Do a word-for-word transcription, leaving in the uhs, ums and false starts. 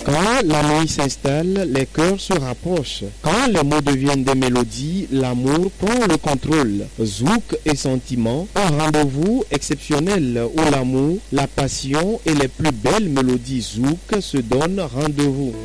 Quand la nuit s'installe, les cœurs se rapprochent. Quand les mots deviennent des mélodies, l'amour prend le contrôle. Zouk et sentiment, un rendez-vous exceptionnel où l'amour, la passion et les plus belles mélodies zouk se donnent rendez-vous.